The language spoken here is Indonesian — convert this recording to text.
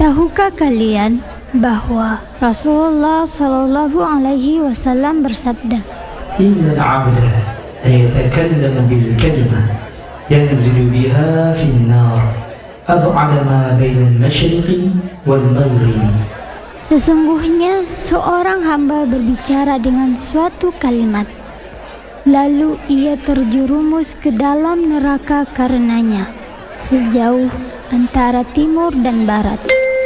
Tahukah kalian bahwa Rasulullah Shallallahu Alaihi Wasallam bersabda, Innal 'abda la yatakallamu bil kalimah yanzilu biha fin nar ab'ada ma baina al-masyriqi wal maghribi. sesungguhnya seorang hamba berbicara dengan suatu kalimat, lalu ia terjerumus ke dalam neraka karenanya, sejauh antara timur dan barat.